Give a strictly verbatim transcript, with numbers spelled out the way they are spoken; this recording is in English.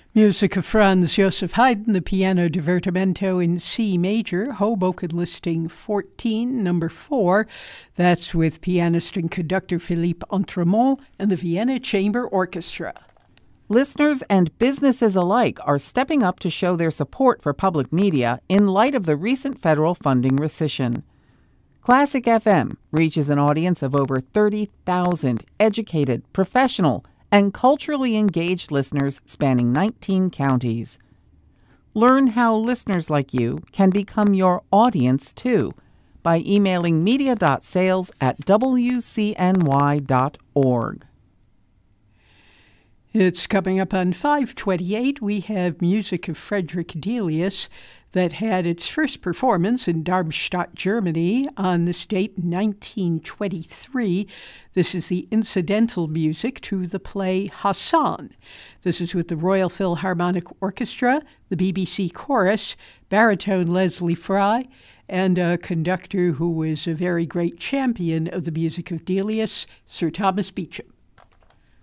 Music of Franz Joseph Haydn, the Piano Divertimento in C major, Hoboken listing fourteen, number four. That's with pianist and conductor Philippe Entremont and the Vienna Chamber Orchestra. Listeners and businesses alike are stepping up to show their support for public media in light of the recent federal funding rescission. Classic F M reaches an audience of over thirty thousand educated, professional, and culturally engaged listeners spanning nineteen counties. Learn how listeners like you can become your audience too by emailing media.sales at w c n y dot org. It's coming up on five twenty-eight. We have music of Frederick Delius that had its first performance in Darmstadt, Germany on this date, nineteen twenty-three. This is the incidental music to the play Hassan. This is with the Royal Philharmonic Orchestra, the B B C Chorus, baritone Leslie Fry, and a conductor who was a very great champion of the music of Delius, Sir Thomas Beecham.